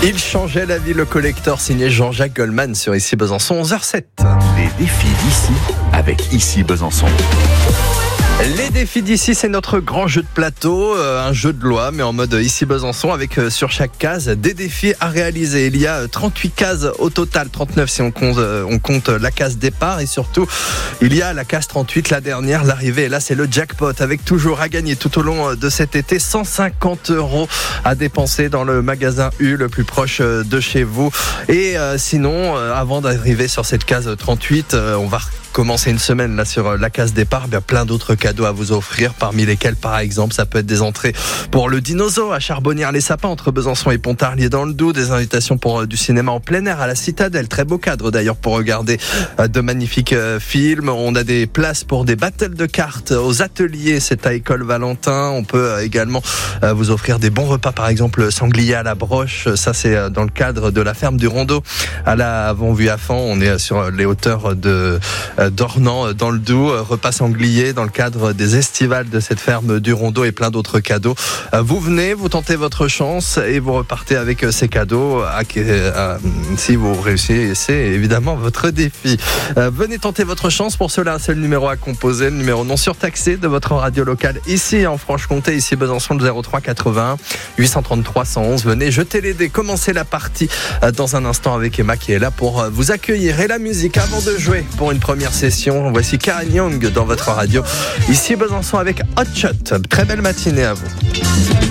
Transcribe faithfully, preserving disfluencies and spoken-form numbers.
Il changeait la vie, le collector signé Jean-Jacques Goldman sur Ici Besançon, onze heures zéro sept. Les défis d'ici avec Ici Besançon. Les défis d'ici, c'est notre grand jeu de plateau, euh, un jeu de loi, mais en mode Ici Besançon, avec euh, sur chaque case des défis à réaliser. Il y a euh, trente-huit cases au total, trente-neuf si on compte, euh, on compte la case départ, et surtout, il y a la case trente-huit, la dernière, l'arrivée. Et là, c'est le jackpot, avec toujours à gagner tout au long euh, de cet été, cent cinquante euros à dépenser dans le magasin U le plus proche euh, de chez vous. Et euh, sinon, euh, avant d'arriver sur cette case trente-huit, euh, on va commencer une semaine là sur la case départ, bien plein d'autres cadeaux à vous offrir, parmi lesquels par exemple ça peut être des entrées pour le Dinosaure à Charbonnières-les-Sapins entre Besançon et Pontarlier dans le Doubs, des invitations pour du cinéma en plein air à la Citadelle, très beau cadre d'ailleurs pour regarder de magnifiques films. On a des places pour des battles de cartes aux ateliers, c'est à École Valentin. On peut également vous offrir des bons repas, par exemple sanglier à la broche, ça c'est dans le cadre de la ferme du Rondeau à la Avant-Vue à Fan. On est sur les hauteurs de d'Ornans dans le Doubs, repas sanglier dans le cadre des estivales de cette ferme du Rondeau et plein d'autres cadeaux. Vous venez, vous tentez votre chance et vous repartez avec ces cadeaux à, à, si vous réussissez, c'est évidemment votre défi. Venez tenter votre chance, pour cela un seul numéro à composer, le numéro non surtaxé de votre radio locale ici en Franche-Comté, ici Besançon, le zéro trois quatre-vingt-un huit cent trente-trois cent onze. Venez jeter les dés, commencez la partie dans un instant avec Emma qui est là pour vous accueillir. Et la musique avant de jouer pour une première session. Voici Karen Young dans votre radio. Ici Besançon avec Hot Shot. Très belle matinée à vous.